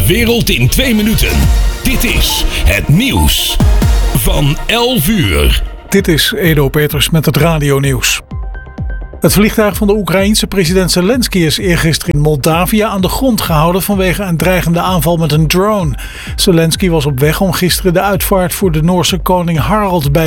De wereld in 2 minuten. Dit is het nieuws van 11 uur. Dit is Edo Peters met het radionieuws. Het vliegtuig van de Oekraïense president Zelensky is eergisteren in Moldavië aan de grond gehouden vanwege een dreigende aanval met een drone. Zelensky was op weg om gisteren de uitvaart voor de Noorse koning Harald bij